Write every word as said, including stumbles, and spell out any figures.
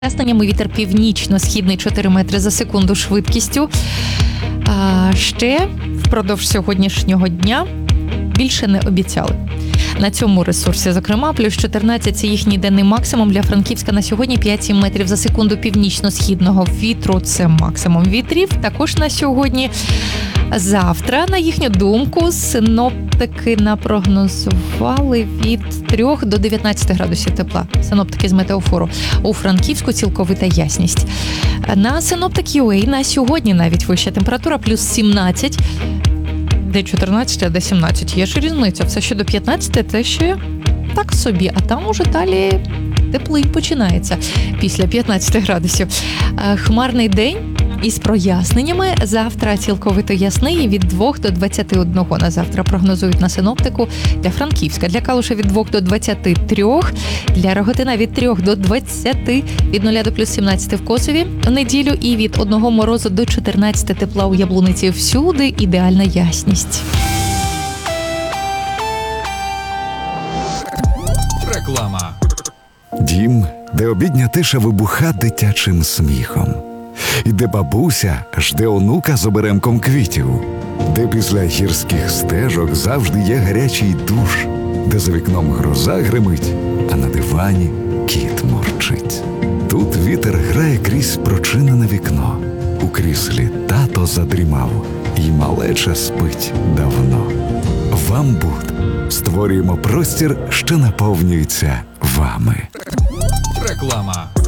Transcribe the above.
Розтанями вітер північно-східний чотири метри за секунду швидкістю. А ще впродовж сьогоднішнього дня більше не обіцяли. На цьому ресурсі, зокрема, плюс чотирнадцять – це їхній денний максимум. Для Франківська на сьогодні п'ять-сім метрів за секунду північно-східного вітру. Це максимум вітрів. Також на сьогодні. Завтра, на їхню думку, синоптики напрогнозували від трьох до дев'ятнадцяти градусів тепла. Синоптики з Метеофору. У Франківську цілковита ясність. На синоптик ю ей на сьогодні навіть вища температура плюс сімнадцять. Де чотирнадцять, а де сімнадцять. Є ж різниця. Все, що до п'ятнадцяти, це ще так собі. А там уже далі теплий починається після п'ятнадцяти градусів. Хмарний день із проясненнями. Завтра цілковито ясний від двох до двадцяти одного. На завтра прогнозують на синоптику. Для Франківська, для Калуша від двох до двадцяти трьох. Для Рогатина від трьох до двадцяти. Від нуля до плюс сімнадцяти в Косові в неділю. І від одного морозу до чотирнадцяти тепла у Яблуниці. Всюди ідеальна ясність. Реклама. Дім, де обідня тиша вибуха дитячим сміхом. І де бабуся жде онука з оберемком квітів. Де після гірських стежок завжди є гарячий душ. Де за вікном гроза гримить, а на дивані кіт мурчить. Тут вітер грає крізь прочинене вікно. У кріслі тато задрімав, і малеча спить давно. Вам Буд. Створюємо простір, що наповнюється вами. Реклама.